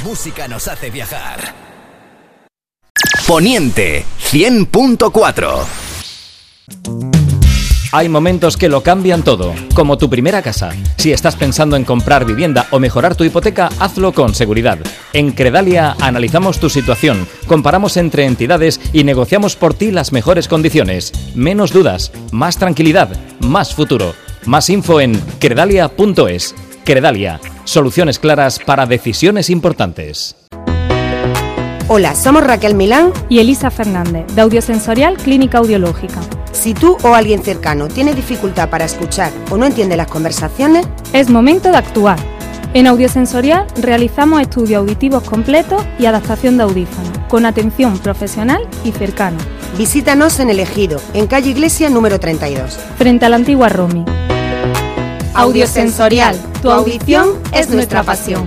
música nos hace viajar. Poniente 100.4. Hay momentos que lo cambian todo, como tu primera casa. Si estás pensando en comprar vivienda o mejorar tu hipoteca, hazlo con seguridad. En Credalia analizamos tu situación, comparamos entre entidades y negociamos por ti las mejores condiciones. Menos dudas, más tranquilidad, más futuro. Más info en credalia.es. Credalia, soluciones claras para decisiones importantes. Hola, somos Raquel Milán y Elisa Fernández, de Audiosensorial Clínica Audiológica. Si tú o alguien cercano tiene dificultad para escuchar o no entiende las conversaciones, es momento de actuar. En Audiosensorial realizamos estudios auditivos completos y adaptación de audífonos, con atención profesional y cercana. Visítanos en El Ejido, en calle Iglesia número 32. Frente a la antigua Romi. Audiosensorial, tu audición es nuestra pasión.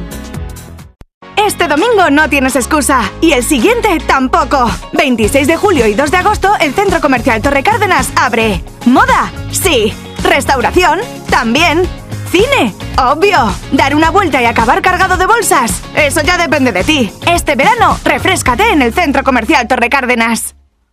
Este domingo no tienes excusa y el siguiente tampoco. 26 de julio y 2 de agosto el Centro Comercial Torre Cárdenas abre. ¿Moda? Sí. ¿Restauración? También. ¿Cine? Obvio. ¿Dar una vuelta y acabar cargado de bolsas? Eso ya depende de ti. Este verano, refréscate en el Centro Comercial Torre Cárdenas.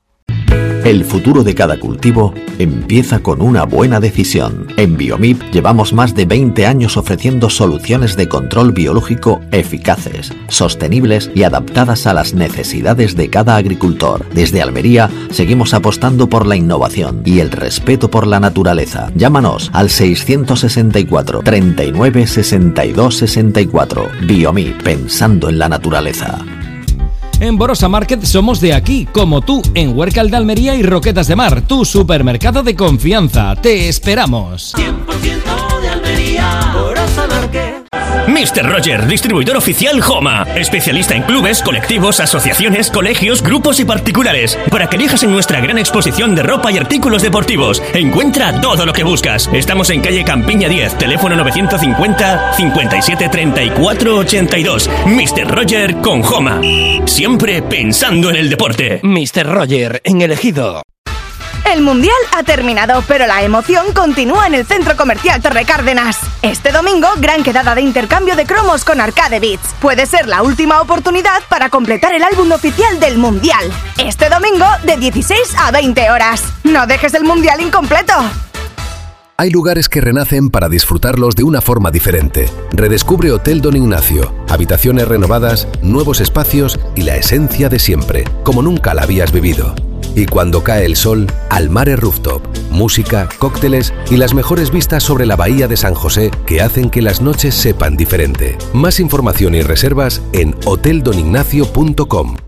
El futuro de cada cultivo empieza con una buena decisión. En Biomip llevamos más de 20 años ofreciendo soluciones de control biológico eficaces, sostenibles y adaptadas a las necesidades de cada agricultor. Desde Almería seguimos apostando por la innovación y el respeto por la naturaleza. Llámanos al 664 39 62 64. Biomip, pensando en la naturaleza. En Borosa Market somos de aquí, como tú, en Huércal de Almería y Roquetas de Mar, tu supermercado de confianza. ¡Te esperamos! 100% de Almería, Borosa Market. Mr. Roger, distribuidor oficial Homa, especialista en clubes, colectivos, asociaciones, colegios, grupos y particulares. Para que elijas en nuestra gran exposición de ropa y artículos deportivos. Encuentra todo lo que buscas. Estamos en calle Campiña 10, teléfono 950 57 34 82. Mr. Roger con Homa. Siempre pensando en el deporte. Mr. Roger, en El Ejido. El Mundial ha terminado, pero la emoción continúa en el Centro Comercial Torre Cárdenas. Este domingo, gran quedada de intercambio de cromos con Arcade Beats. Puede ser la última oportunidad para completar el álbum oficial del Mundial. Este domingo, de 16 a 20 horas. No dejes el Mundial incompleto. Hay lugares que renacen para disfrutarlos de una forma diferente. Redescubre Hotel Don Ignacio. Habitaciones renovadas, nuevos espacios y la esencia de siempre, como nunca la habías vivido. Y cuando cae el sol, Almare Rooftop. Música, cócteles y las mejores vistas sobre la bahía de San José que hacen que las noches sepan diferente. Más información y reservas en hoteldonignacio.com.